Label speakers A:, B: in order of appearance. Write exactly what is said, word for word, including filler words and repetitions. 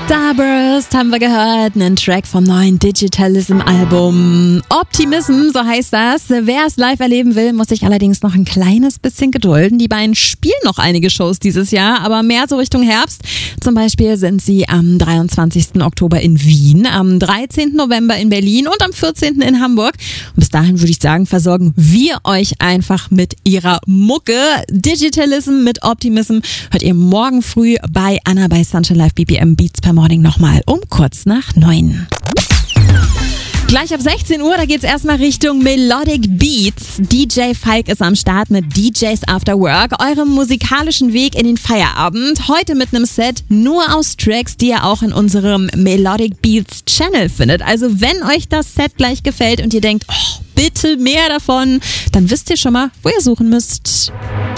A: Starburst haben wir gehört, einen Track vom neuen Digitalism-Album. Optimism, so heißt das. Wer es live erleben will, muss sich allerdings noch ein kleines bisschen gedulden. Die beiden spielen noch einige Shows dieses Jahr, aber mehr so Richtung Herbst. Zum Beispiel sind sie am dreiundzwanzigsten Oktober in Wien, am dreizehnten November in Berlin und am vierzehnten in Hamburg. Und bis dahin würde ich sagen, versorgen wir euch einfach mit ihrer Mucke. Digitalism mit Optimism hört ihr morgen früh bei Anna bei Sunshine Live B P M Beats per Morning nochmal um kurz nach neun. Gleich ab sechzehn Uhr, da geht's erstmal Richtung Melodic Beats. D J Falk ist am Start mit D Js After Work, eurem musikalischen Weg in den Feierabend. Heute mit einem Set nur aus Tracks, die ihr auch in unserem Melodic Beats Channel findet. Also wenn euch das Set gleich gefällt und ihr denkt, oh, bitte mehr davon, dann wisst ihr schon mal, wo ihr suchen müsst.